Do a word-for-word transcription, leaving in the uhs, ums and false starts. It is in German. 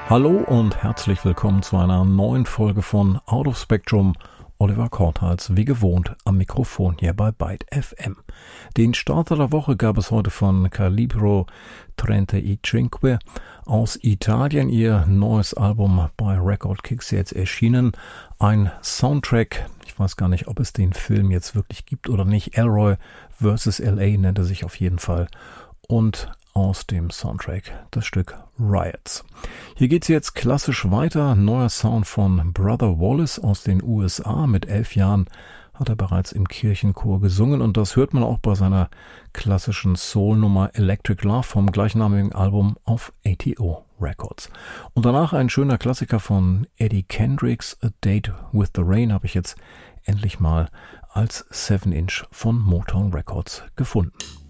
Hallo und herzlich willkommen zu einer neuen Folge von Out of Spectrum. Oliver Korthals, wie gewohnt, am Mikrofon hier bei Byte F M. Den Starter der Woche gab es heute von Calibro trentacinque aus Italien. Ihr neues Album bei Record Kicks jetzt erschienen. Ein Soundtrack, ich weiß gar nicht, ob es den Film jetzt wirklich gibt oder nicht. Elroy versus L A nennt er sich auf jeden Fall. Und aus dem Soundtrack das Stück Riots. Hier geht's jetzt klassisch weiter. Neuer Sound von Brother Wallace aus den U S A. Mit elf Jahren hat er bereits im Kirchenchor gesungen und das hört man auch bei seiner klassischen Soul-Nummer Electric Love vom gleichnamigen Album auf A T O Records. Und danach ein schöner Klassiker von Eddie Kendricks, A Date with the Rain, habe ich jetzt endlich mal als seven inch von Motown Records gefunden.